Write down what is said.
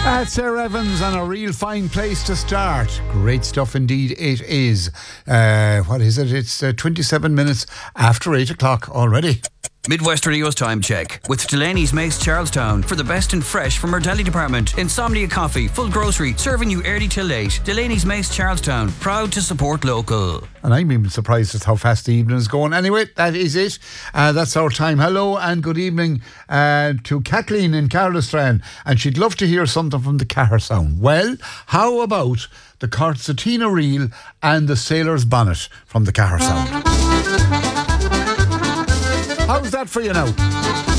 That's Sarah Evans, and a real fine place to start. Great stuff indeed it is. What is it? It's 27 minutes after 8 o'clock already. Midwest Radio's time check with Delaney's Mace Charlestown for the best and fresh from our deli department. Insomnia Coffee, full grocery, serving you early till late. Delaney's Mace Charlestown, proud to support local. And I'm even surprised at how fast the evening is going. Anyway, that is it. That's our time. Hello and good evening to Kathleen in Carlostrand. And she'd love to hear something from the car sound. Well, how about the concertina reel and the sailor's bonnet from the car sound? How's that for you now?